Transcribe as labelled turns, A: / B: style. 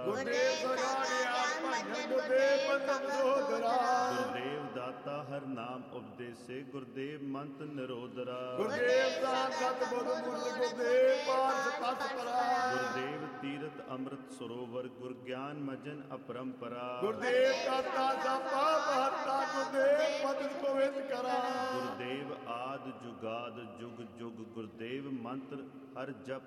A: ਗੁਰਦੇਵ ਸਗਾਣੇ ਆਪ ਭਜਨ ਗੁਰਦੇਵ ਬੰਦਨ ਸੋਦਰਾ
B: ਗੁਰਦੇਵ ਦਾਤਾ ਹਰ ਨਾਮ ਉਪਦੇਸੇ ਗੁਰਦੇਵ ਮੰਤ ਨਿਰੋਦਰਾ
A: ਗੁਰਦੇਵ ਦਾਨ ਸਤਿਗੁਰ ਮੁਰਲ ਗੁਰਦੇਵ ਪਾਠ ਪਤ ਪਰਾ
B: ਗੁਰਦੇਵ ਤੀਰਥ ਅੰਮ੍ਰਿਤ ਸਰੋਵਰ ਗੁਰ ਗਿਆਨ ਮਜਨ ਅਪਰੰਪਰਾ
A: ਗੁਰਦੇਵ ਕਰਤਾ ਸਭਾ ਬਹੱਤਾ ਗੁਰਦੇਵ ਪਤਿਤ ਪਵਿੱਤ ਕਰਾ
B: ਗੁਰਦੇਵ ਆਦ ਜੁਗਾਦ ਜੁਗ ਜੁਗ ਗੁਰਦੇਵ ਮੰਤਰ ਹਰ ਜਪ